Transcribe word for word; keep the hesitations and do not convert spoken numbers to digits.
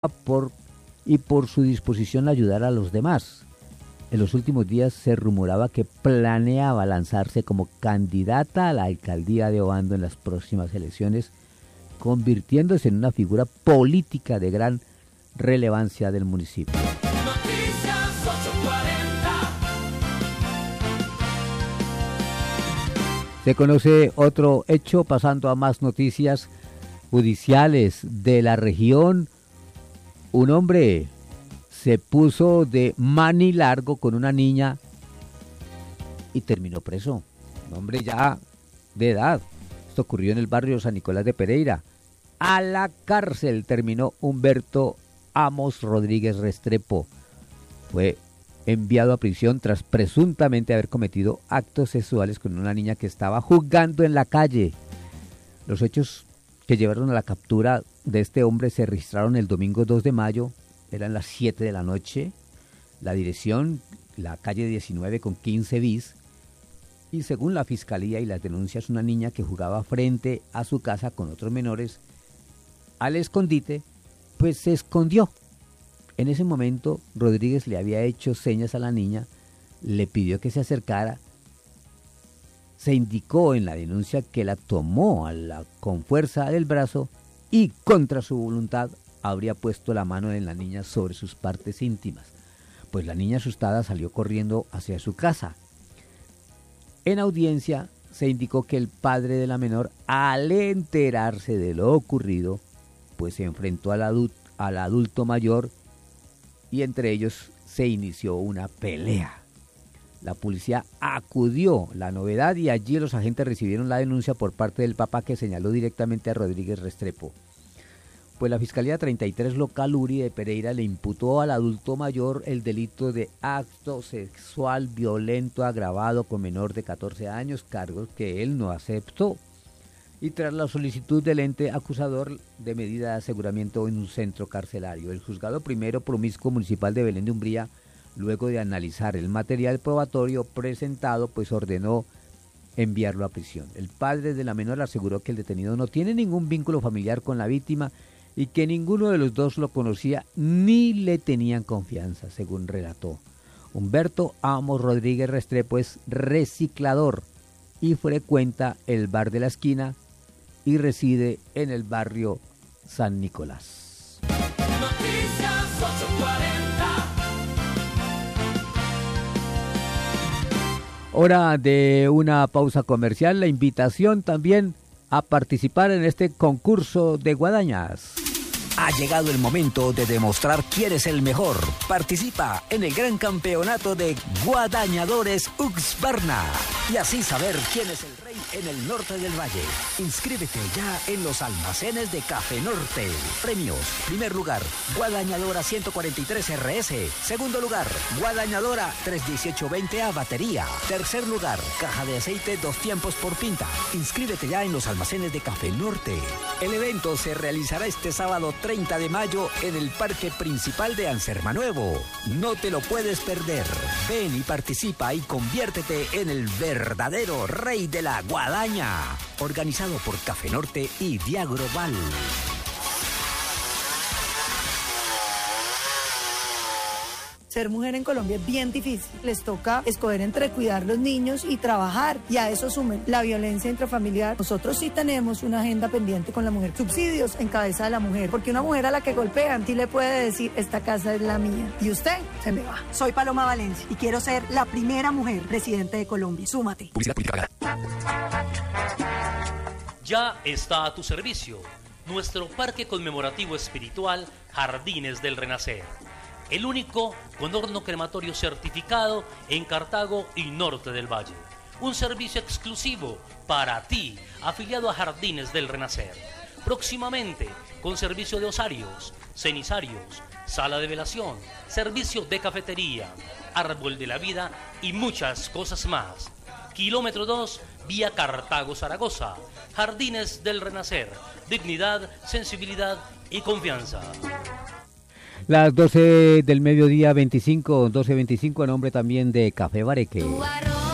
por, y por su disposición a ayudar a los demás. En los últimos días se rumoraba que planeaba lanzarse como candidata a la alcaldía de Obando en las próximas elecciones, convirtiéndose en una figura política de gran relevancia del municipio. Noticias ocho cuarenta. Se conoce otro hecho, pasando a más noticias judiciales de la región. Un hombre se puso de manilargo con una niña y terminó preso. Un hombre ya de edad. Esto ocurrió en el barrio San Nicolás de Pereira. A la cárcel terminó Humberto Amos Rodríguez Restrepo. Fue enviado a prisión tras presuntamente haber cometido actos sexuales con una niña que estaba jugando en la calle. Los hechos que llevaron a la captura de este hombre se registraron el domingo dos de mayo. Eran las siete de la noche. La dirección, la calle diecinueve con quince bis. Y según la fiscalía y las denuncias, una niña que jugaba frente a su casa con otros menores al escondite, pues se escondió. En ese momento, Rodríguez le había hecho señas a la niña, le pidió que se acercara. Se indicó en la denuncia que la tomó a la, con fuerza del brazo y contra su voluntad habría puesto la mano de la niña sobre sus partes íntimas, pues la niña asustada salió corriendo hacia su casa. En audiencia se indicó que el padre de la menor, al enterarse de lo ocurrido, pues se enfrentó al adulto, al adulto mayor y entre ellos se inició una pelea. La policía acudió la novedad y allí los agentes recibieron la denuncia por parte del papá, que señaló directamente a Rodríguez Restrepo. Pues la Fiscalía treinta y tres Local Uri de Pereira le imputó al adulto mayor el delito de acto sexual violento agravado con menor de catorce años, cargos que él no aceptó. Y tras la solicitud del ente acusador de medida de aseguramiento en un centro carcelario, el juzgado primero promiscuo municipal de Belén de Umbría, luego de analizar el material probatorio presentado, pues ordenó enviarlo a prisión. El padre de la menor aseguró que el detenido no tiene ningún vínculo familiar con la víctima y que ninguno de los dos lo conocía ni le tenían confianza, según relató. Humberto Amos Rodríguez Restrepo es reciclador y frecuenta el bar de la esquina y reside en el barrio San Nicolás. Noticias ocho cuarenta. Hora de una pausa comercial. La invitación también a participar en este concurso de guadañas. Ha llegado el momento de demostrar quién es el mejor. Participa en el gran campeonato de Guadañadores Uxbarna y así saber quién es el rey en el norte del valle. Inscríbete ya en los almacenes de Café Norte. Premios: primer lugar, Guadañadora ciento cuarenta y tres R S. Segundo lugar, Guadañadora tres dieciocho veinte A batería. Tercer lugar, caja de aceite dos tiempos por pinta. Inscríbete ya en los almacenes de Café Norte. El evento se realizará este sábado treinta de mayo en el Parque Principal de Anserma Nuevo. No te lo puedes perder. Ven y participa y conviértete en el verdadero rey de la guadaña. Organizado por Café Norte y Diagroval. Ser mujer en Colombia es bien difícil. Les toca escoger entre cuidar los niños y trabajar. Y a eso sumen la violencia intrafamiliar. Nosotros sí tenemos una agenda pendiente con la mujer. Subsidios en cabeza de la mujer. Porque una mujer a la que golpean sí le puede decir: esta casa es la mía. Y usted se me va. Soy Paloma Valencia y quiero ser la primera mujer presidente de Colombia. Súmate. Publicidad política. Ya está a tu servicio nuestro parque conmemorativo espiritual Jardines del Renacer. El único con horno crematorio certificado en Cartago y norte del Valle. Un servicio exclusivo para ti, afiliado a Jardines del Renacer. Próximamente, con servicio de osarios, cenizarios, sala de velación, servicio de cafetería, árbol de la vida y muchas cosas más. Kilómetro dos, vía Cartago-Zaragoza. Jardines del Renacer. Dignidad, sensibilidad y confianza. Las doce del mediodía, veinticinco, doce veinticinco, a nombre también de Café Bareque. Tu arroz